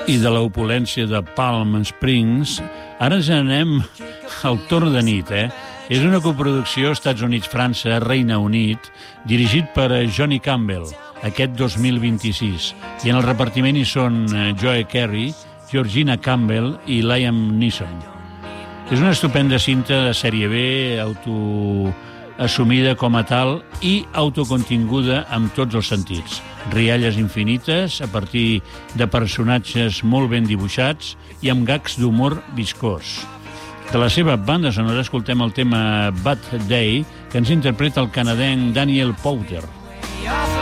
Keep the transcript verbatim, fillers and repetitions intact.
i de l'opulència de Palm Springs, ara ja anem al torn de nit, eh? És una coproducció Estats Units-França, Regne Unit, dirigit per Johnny Campbell, aquest dos mil vint-i-sis. I en el repartiment hi són Joe Carey, Georgina Campbell i Liam Neeson. És una estupenda cinta de sèrie B, autoassumida com a tal i autocontinguda amb tots els sentits. Rialles infinites a partir de personatges molt ben dibuixats i amb gags d'humor viscós. De la seva banda sonora escoltem el tema Bad Day, que ens interpreta el canadenc Daniel Powter.